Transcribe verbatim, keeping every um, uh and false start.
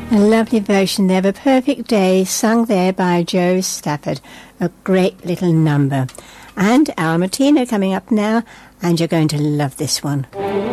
A lovely version there of A Perfect Day, sung there by Joe Stafford. A great little number. And our Martino coming up now, and you're going to love this one.